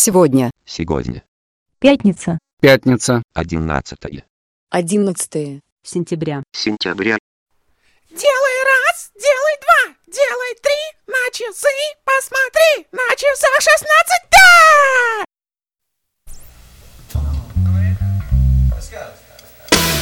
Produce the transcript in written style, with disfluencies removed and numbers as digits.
сегодня? Сегодня. Пятница. Пятница. 11 11 Сентября. сентября. Делай раз.